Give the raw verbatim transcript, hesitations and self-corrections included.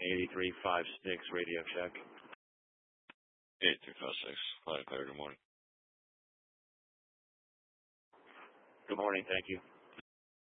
eighty-three five six, radio check. eighty-three five six, flight clear, good morning. Good morning, thank you.